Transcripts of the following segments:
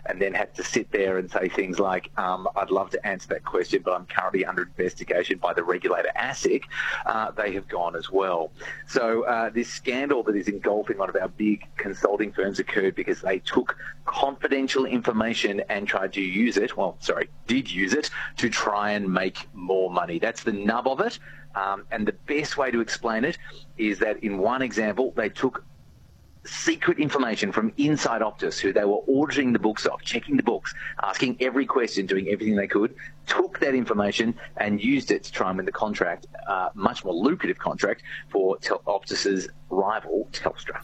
and then had to sit there and say things like, I'd love to answer that question, but I'm currently under investigation by the regulator ASIC, they have gone as well. So this scandal that is engulfing one of our big consulting firms occurred because they took confidential information and tried to use it, did use it to try and make more money. That's the nub of it. And the best way to explain it is that in one example, they took secret information from inside Optus, who they were auditing the books of, checking the books, asking every question, doing everything they could, took that information and used it to try and win the contract, much more lucrative contract for Optus's rival, Telstra.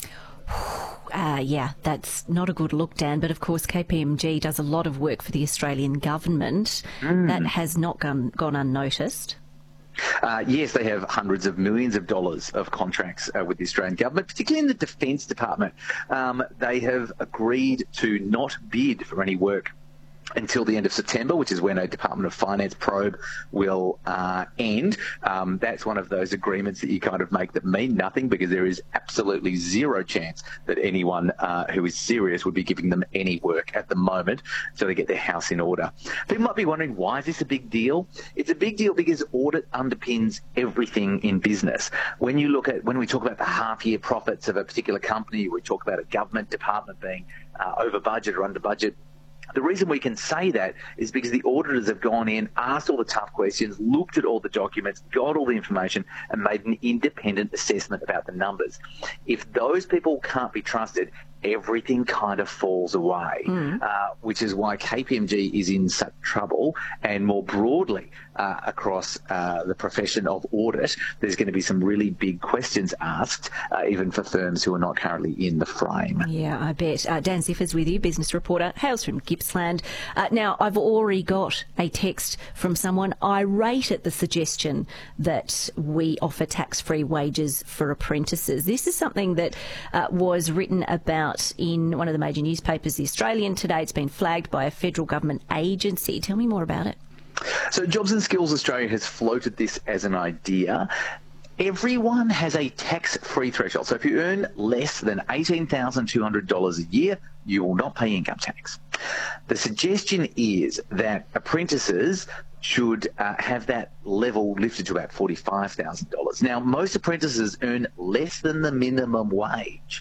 Yeah, that's not a good look, Dan, but of course KPMG does a lot of work for the Australian government. That has not gone unnoticed. Yes, they have hundreds of millions of dollars of contracts with the Australian government, particularly in the Defence Department. They have agreed to not bid for any work until the end of September, which is when a Department of Finance probe will end. That's one of those agreements that you kind of make that mean nothing, because there is absolutely zero chance that anyone who is serious would be giving them any work at the moment until they get their house in order. People might be wondering, why is this a big deal? It's a big deal because audit underpins everything in business. When we talk about the half-year profits of a particular company, we talk about a government department being over budget or under budget. The reason we can say that is because the auditors have gone in, asked all the tough questions, looked at all the documents, got all the information, and made an independent assessment about the numbers. If those people can't be trusted, everything kind of falls away, which is why KPMG is in such trouble. And more broadly, across the profession of audit, there's going to be some really big questions asked, even for firms who are not currently in the frame. Yeah, I bet. Dan Ziffers with you, business reporter, hails from Gippsland. Now, I've already got a text from someone irate at the suggestion that we offer tax-free wages for apprentices. This is something that was written about in one of the major newspapers, The Australian, today. It's been flagged by a federal government agency. Tell me more about it. So Jobs and Skills Australia has floated this as an idea. Everyone has a tax-free threshold. So if you earn less than $18,200 a year, you will not pay income tax. The suggestion is that apprentices should have that level lifted to about $45,000. Now, most apprentices earn less than the minimum wage.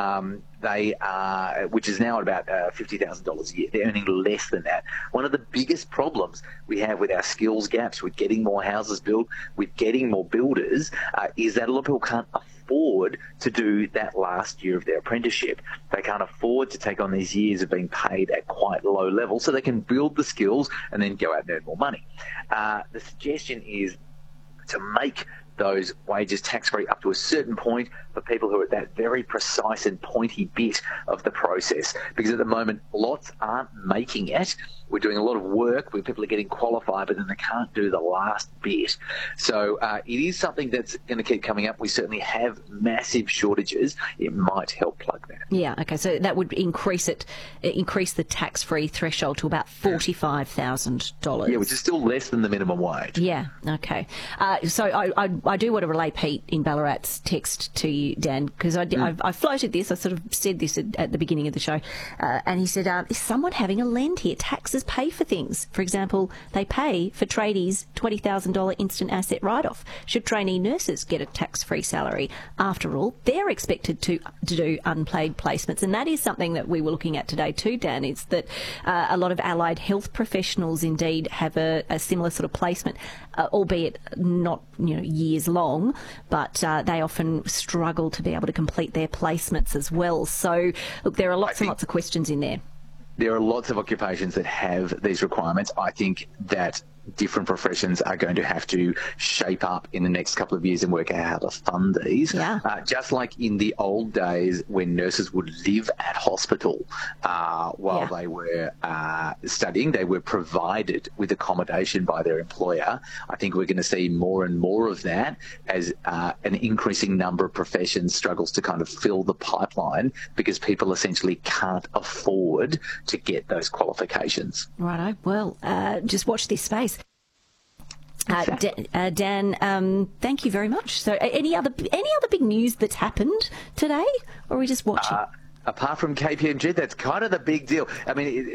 Which is now at about $50,000 a year. They're earning less than that. One of the biggest problems we have with our skills gaps, with getting more houses built, with getting more builders, is that a lot of people can't afford to do that last year of their apprenticeship. They can't afford to take on these years of being paid at quite low levels, so they can build the skills and then go out and earn more money. The suggestion is to make those wages tax-free up to a certain point for people who are at that very precise and pointy bit of the process. Because at the moment, lots aren't making it. We're doing a lot of work where people are getting qualified, but then they can't do the last bit. So it is something that's going to keep coming up. We certainly have massive shortages. It might help plug that. Yeah, okay, so that would increase the tax-free threshold to about $45,000. Yeah, which is still less than the minimum wage. Yeah, okay. So I do want to relay Pete in Ballarat's text to you, Dan, because I floated this. I sort of said this at the beginning of the show, and he said, is someone having a lend here? Taxes pay for things. For example, they pay for tradies $20,000 instant asset write-off. Should trainee nurses get a tax-free salary? After all, they're expected to do unpaid placements, and that is something that we were looking at today too, Dan, is that a lot of allied health professionals indeed have a similar sort of placement, albeit not years long, but they often struggle to be able to complete their placements as well. So, look, there are lots and lots of questions in there. There are lots of occupations that have these requirements. I think that different professions are going to have to shape up in the next couple of years and work out how to fund these. Yeah. Just like in the old days when nurses would live at hospital while they were studying, they were provided with accommodation by their employer. I think we're going to see more and more of that as an increasing number of professions struggles to kind of fill the pipeline because people essentially can't afford to get those qualifications. Righto. Well, just watch this space. Dan, thank you very much. So, any other big news that's happened today, or are we just watching? Apart from KPMG, that's kind of the big deal. I mean,